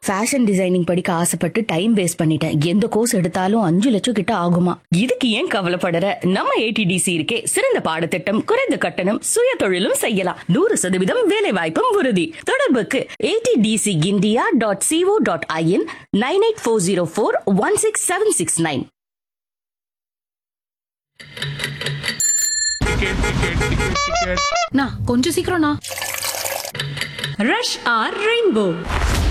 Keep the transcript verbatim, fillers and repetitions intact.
Fashion designing படிக்க ஆசைப்பட்டு time waste பண்ணிட்டேன். எந்த கோர்ஸ் எடுத்தாலும் அஞ்சு லட்சம் கிட்ட ஆகுமா? இதுக்கு ஏன் கவலைப்படற? நம்ம ஏடிடிசி இருக்கே, சிறந்த பாடத்திட்டம், குறைந்த கட்டணம், சுய தொழிலும் செய்யலாம். நூறு சதவீதம் வேலை வாய்ப்பும் உறுதி. தொடர்புக்கு ATTC India dot CO dot IN nine eight four zero four one six seven six nine. கொஞ்சம் சீக்கிரம். Rush R rainbow